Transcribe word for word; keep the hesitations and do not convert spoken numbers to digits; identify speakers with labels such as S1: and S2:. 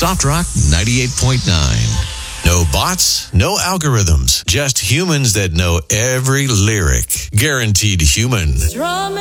S1: Soft Rock ninety-eight point nine.
S2: No bots, no algorithms, just humans that know every lyric. Guaranteed Human.